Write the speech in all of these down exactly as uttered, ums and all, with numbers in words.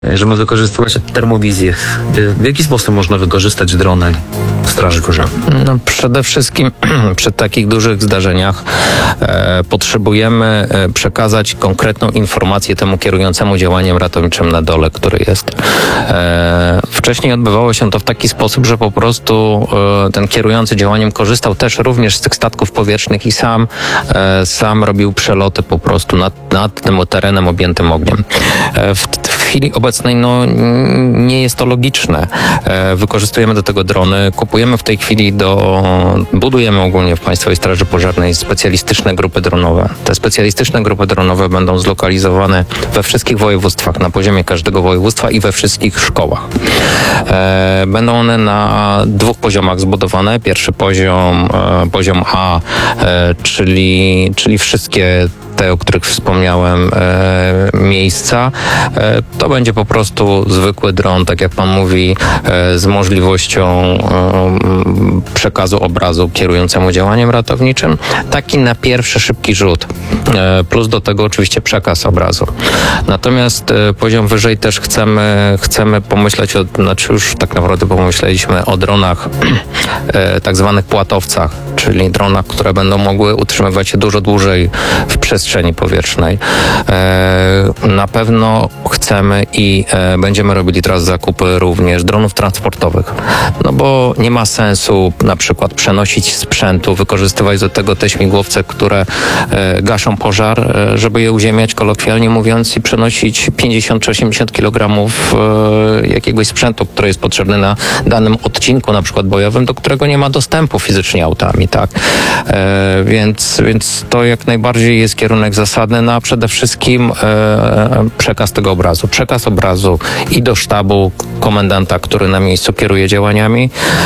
że można wykorzystywać termowizję. W jaki sposób można wykorzystać drony w Straży Pożarnej? No, przede wszystkim przy takich dużych zdarzeniach e, potrzebujemy e, przekazać konkretną informację temu kierującemu działaniem ratowniczym na dole, który jest. E, wcześniej odbywało się to w taki sposób, że po prostu e, ten kierujący działaniem korzystał też również z tych statków powietrznych i sam, e, sam robił przeloty po prostu nad, nad tym terenem objętym ogniem. E, w, w chwili obecnej no, nie jest to logiczne. E, wykorzystujemy do tego drony, kupujemy w tej chwili do, budujemy ogólnie w Państwowej Straży Pożarnej specjalistyczne grupy dronowe. Te specjalistyczne grupy dronowe będą zlokalizowane we wszystkich województwach, na poziomie każdego województwa i we wszystkich szkołach. E, będą one na dwóch poziomach zbudowane. Pierwszy poziom, e, poziom A, e, czyli, czyli wszystkie te, o których wspomniałem, e, miejsca. E, to będzie po prostu zwykły dron, tak jak pan mówi, e, z możliwością e, przekazu obrazu kierującemu działaniem ratowniczym. Taki na pierwszy szybki rzut. E, plus do tego oczywiście przekaz obrazu. Natomiast e, poziom wyżej też chcemy, chcemy pomyśleć, o, znaczy już tak naprawdę pomyśleliśmy o dronach e, tak zwanych płatowcach, czyli dronach, które będą mogły utrzymywać się dużo dłużej w przestrzeni powietrznej. E, na pewno chcemy i e, będziemy robili teraz zakupy również dronów transportowych. No bo nie ma sensu na przykład przenosić sprzętu, wykorzystywać do tego te śmigłowce, które e, gaszą pożar, e, żeby je uziemiać, kolokwialnie mówiąc, i przenosić pięćdziesiąt czy osiemdziesiąt kilogramów e, jakiegoś sprzętu, który jest potrzebny na danym odcinku, na przykład bojowym, do którego nie ma dostępu fizycznie autami, tak? E, więc, więc to jak najbardziej jest kierunek zasadny, no a przede wszystkim e, przekaz tego obrazu. Przekaz obrazu i do sztabu komendanta, który na miejscu kieruje działaniami,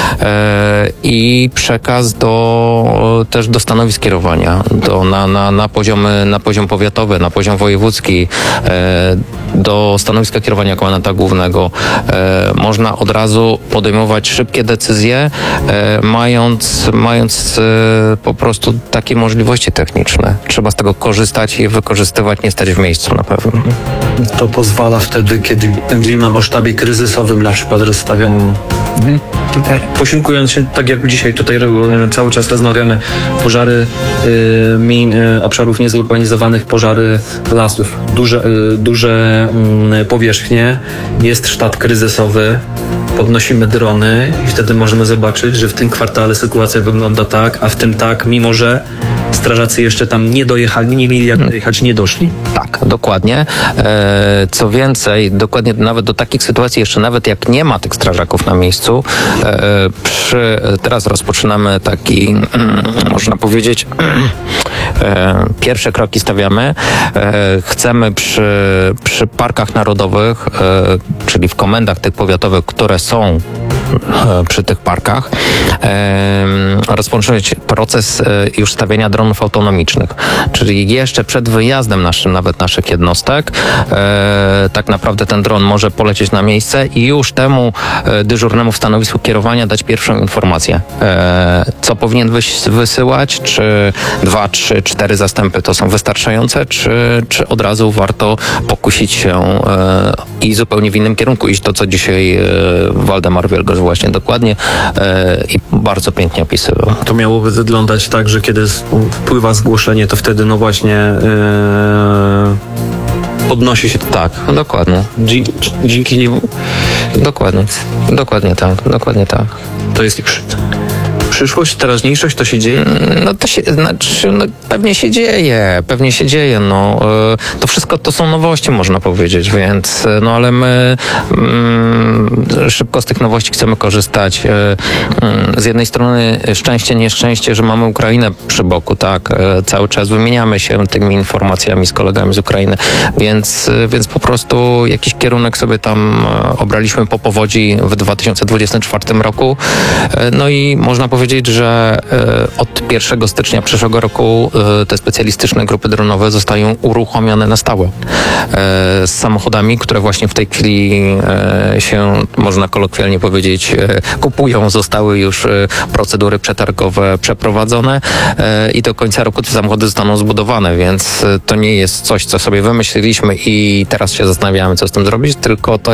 e, i przekaz do, też do stanowisk kierowania, do, na, na, na, poziomy, na poziom powiatowy, na poziom wojewódzki, e, do stanowiska kierowania komendanta głównego. E, można od razu podejmować szybkie decyzje, e, mając, mając e, po prostu takie możliwości techniczne. Trzeba z tego korzystać i wykorzystywać, nie stać w miejscu na pewno. To pozwala wtedy, kiedy mówimy o sztabie kryzysowym, na przykład rozstawianiu, mhm. posiłkując się, tak jak dzisiaj tutaj cały czas rozmawiamy, pożary y, min, y, obszarów niezurbanizowanych, pożary lasów, duże, y, duże y, powierzchnie, jest sztab kryzysowy, podnosimy drony i wtedy możemy zobaczyć, że w tym kwartale sytuacja wygląda tak, a w tym tak, mimo że strażacy jeszcze tam nie dojechali, nie mieli jak dojechać, nie doszli. Tak, dokładnie. E, co więcej, dokładnie nawet do takich sytuacji, jeszcze nawet jak nie ma tych strażaków na miejscu, e, przy, teraz rozpoczynamy taki, mm, można powiedzieć, e, pierwsze kroki stawiamy. E, chcemy przy, przy parkach narodowych, e, czyli w komendach tych powiatowych, które są e, przy tych parkach, e, rozpocząć proces e, już stawiania dronów autonomicznych, czyli jeszcze przed wyjazdem naszym, nawet naszych jednostek, e, tak naprawdę ten dron może polecieć na miejsce i już temu e, dyżurnemu w stanowisku kierowania dać pierwszą informację, e, co powinien wys- wysyłać, czy dwa, trzy, cztery zastępy to są wystarczające, czy, czy od razu warto pokusić się e, i zupełnie w innym kierunku iść, to co dzisiaj e, Waldemar Wielgosz właśnie dokładnie e, i bardzo pięknie opisywał. To miałoby wyglądać tak, że kiedy wpływa zgłoszenie, to wtedy no właśnie yy, podnosi się to. Tak, dokładnie. Dzięki, dzięki niemu. Dokładnie. Dokładnie tak, dokładnie tak. To jest przyszłość, teraźniejszość, to się dzieje? No to się, znaczy, no, pewnie się dzieje, pewnie się dzieje, no. Y, to wszystko to są nowości, można powiedzieć, więc, no ale my y, szybko z tych nowości chcemy korzystać. Y, y, z jednej strony szczęście, nieszczęście, że mamy Ukrainę przy boku, tak. Y, cały czas wymieniamy się tymi informacjami z kolegami z Ukrainy, więc, y, więc po prostu jakiś kierunek sobie tam obraliśmy po powodzi w dwa tysiące dwudziestym czwartym roku. Y, no i można powiedzieć, powiedzieć, że e, od pierwszego stycznia przyszłego roku e, te specjalistyczne grupy dronowe zostają uruchomione na stałe. E, z samochodami, które właśnie w tej chwili e, się, można kolokwialnie powiedzieć, e, kupują. Zostały już e, procedury przetargowe przeprowadzone e, i do końca roku te samochody zostaną zbudowane, więc e, to nie jest coś, co sobie wymyśliliśmy i teraz się zastanawiamy, co z tym zrobić, tylko to